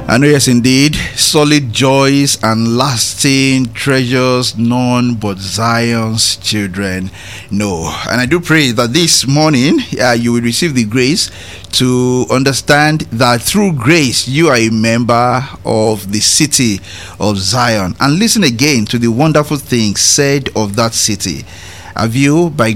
I know, yes, indeed, solid joys and lasting treasures none but Zion's children know. And I do pray that this morning you will receive the grace to understand that through grace you are a member of the city of Zion. And listen again to the wonderful things said of that city. Have you, by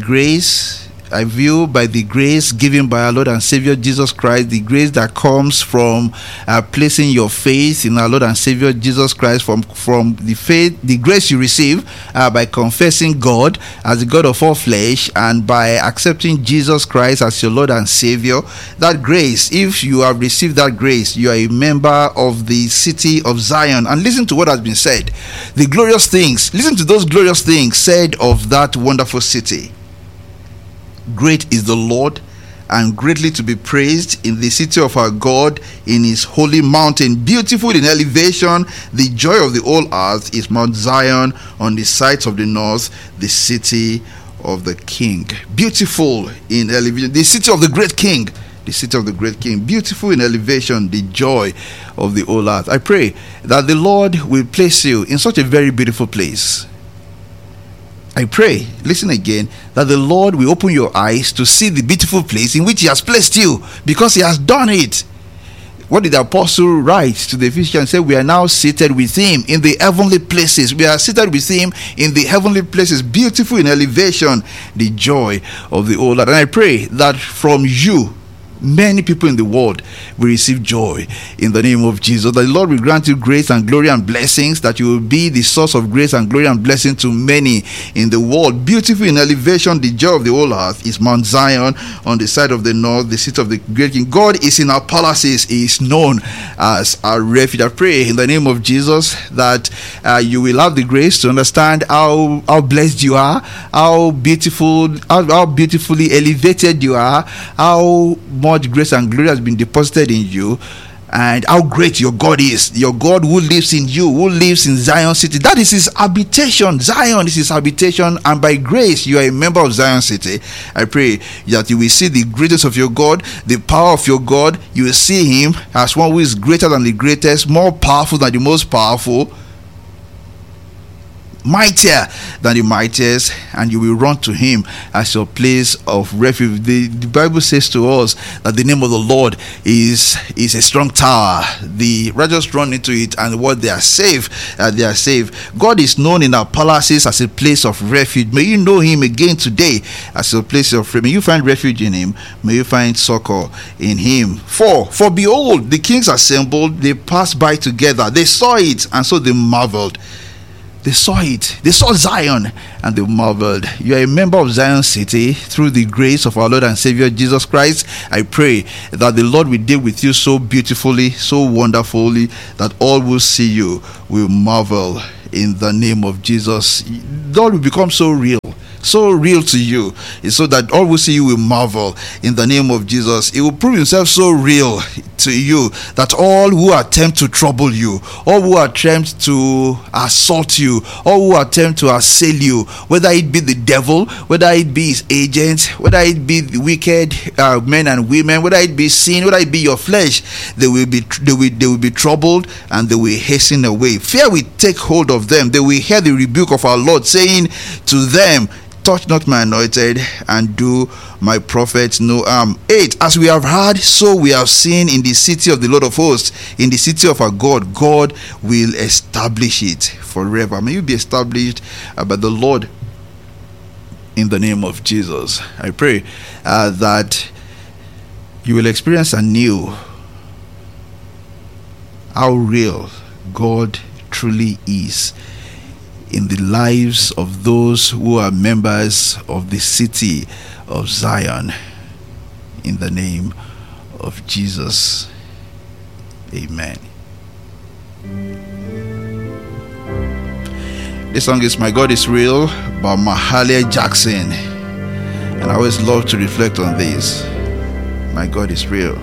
the grace given by our Lord and Savior Jesus Christ, the grace that comes from placing your faith in our Lord and Savior Jesus Christ, from the faith, the grace you receive by confessing God as the God of all flesh and by accepting Jesus Christ as your Lord and Savior. That grace, if you have received that grace, you are a member of the city of Zion. And listen to what has been said. The glorious things, listen to those glorious things said of that wonderful city. Great is the Lord, and greatly to be praised in the city of our God, in his holy mountain. Beautiful in elevation, the joy of the whole earth is Mount Zion on the sides of the north, the city of the King. Beautiful in elevation, the city of the great King. The city of the great King, beautiful in elevation, the joy of the whole earth. I pray that the Lord will place you in such a very beautiful place. I pray, listen again, that the Lord will open your eyes to see the beautiful place in which he has placed you, because he has done it. What did the apostle write to the Ephesians? Say, we are now seated with him in the heavenly places. We are seated with him in the heavenly places, beautiful in elevation, the joy of the whole earth. And I pray that from you, many people in the world will receive joy in the name of Jesus. That the Lord will grant you grace and glory and blessings, that you will be the source of grace and glory and blessing to many in the world. Beautiful in elevation, the joy of the whole earth is Mount Zion on the side of the north, the seat of the great King. God is in our palaces. He is known as our refuge. I pray in the name of Jesus that you will have the grace to understand how blessed you are, how beautifully elevated you are, how much grace and glory has been deposited in you, and how great your God is. Your God who lives in you, who lives in Zion City. That is his habitation. Zion is his habitation, and by grace you are a member of Zion City. I pray that you will see the greatness of your God, the power of your God. You will see him as one who is greater than the greatest, more powerful than the most powerful, mightier than the mightiest, and you will run to him as your place of refuge. The Bible says to us that the name of the Lord is a strong tower. The righteous run into it, and what they are safe. They are safe. God is known in our palaces as a place of refuge. May you know him again today as a place of refuge. May you find refuge in him. May you find succor in him. For behold, the kings assembled, they passed by together, they saw it, and so they marveled. They saw it. They saw Zion and they marveled. You are a member of Zion City through the grace of our Lord and Savior Jesus Christ. I pray that the Lord will deal with you so beautifully, so wonderfully, that all will see you will marvel in the name of Jesus. Lord will become so real to you, so that all will see you will marvel in the name of Jesus. It will prove himself so real to you that all who attempt to trouble you, all who attempt to assault you, all who attempt to assail you, whether it be the devil, whether it be his agents, whether it be the wicked men and women, whether it be sin, whether it be your flesh, they will be troubled and they will hasten away. Fear will take hold of them. They will hear the rebuke of our Lord saying to them, touch not my anointed, and do my prophets no harm. 8. As we have heard, so we have seen in the city of the Lord of hosts, in the city of our God. God will establish it forever. May you be established by the Lord in the name of Jesus. I pray that you will experience anew how real God truly is in the lives of those who are members of the city of Zion, in the name of Jesus. Amen. This song is My God is Real by Mahalia Jackson, and I always love to reflect on this. My God is real.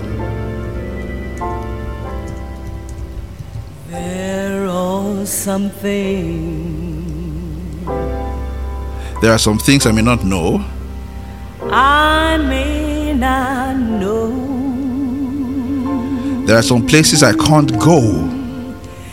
There are some things There are some things I may not know. I may not know. There are some places I can't go